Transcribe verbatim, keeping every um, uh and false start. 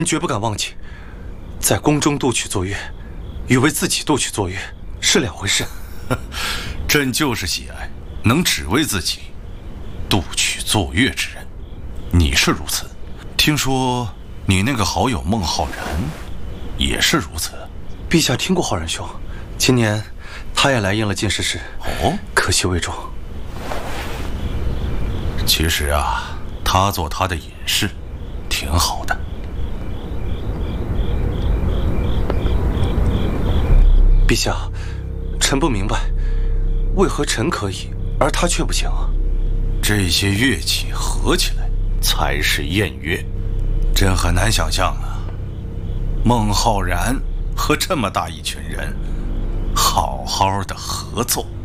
您绝不敢忘记，在宫中度曲作乐，与为自己度曲作乐是两回事。 朕就是喜爱能只为自己度曲作乐之人。你是如此，听说你那个好友孟浩然也是如此。 陛下听过浩然兄，今年他也来应了进士试， 哦， 可惜未中。 其实啊，他做他的隐士，挺好的。 陛下，臣不明白，为何臣可以，而他却不行啊？ 这些乐器合起来才是宴乐，朕很难想象啊，孟浩然和这么大一群人好好的合奏。